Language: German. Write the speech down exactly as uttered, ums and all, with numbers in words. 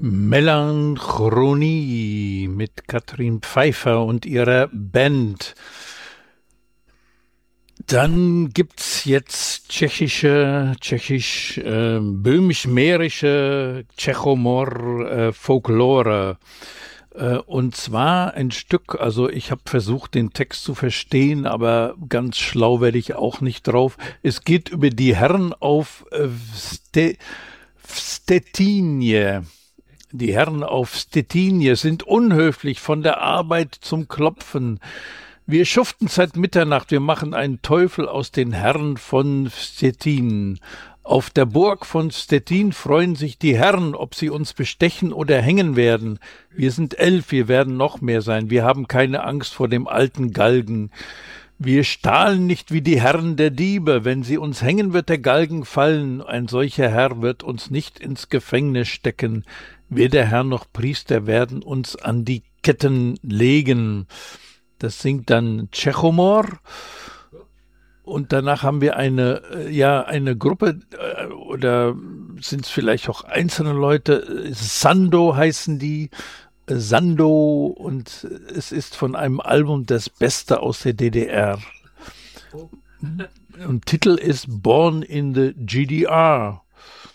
Melancholie mit Katrin Pfeiffer und ihrer Band. Dann gibt's jetzt tschechische, tschechisch, äh, böhmisch-mährische Tschechomor äh, Folklore. Äh, und zwar ein Stück, also ich habe versucht, den Text zu verstehen, aber ganz schlau werde ich auch nicht drauf. Es geht über die Herren auf äh, Ste Stettinje. Die Herren auf Stettinje sind unhöflich von der Arbeit zum Klopfen. Wir schuften seit Mitternacht, wir machen einen Teufel aus den Herren von Stettin. Auf der Burg von Stettin freuen sich die Herren, ob sie uns bestechen oder hängen werden. Wir sind elf, wir werden noch mehr sein, wir haben keine Angst vor dem alten Galgen. Wir stahlen nicht wie die Herren der Diebe, wenn sie uns hängen, wird der Galgen fallen. Ein solcher Herr wird uns nicht ins Gefängnis stecken. Weder Herr noch Priester werden uns an die Ketten legen. Das singt dann Tschechomor. Und danach haben wir eine, ja, eine Gruppe, oder sind es vielleicht auch einzelne Leute, Sando heißen die, Sando, und es ist von einem Album Das Beste aus der D D R. Und Titel ist Born in the G D R.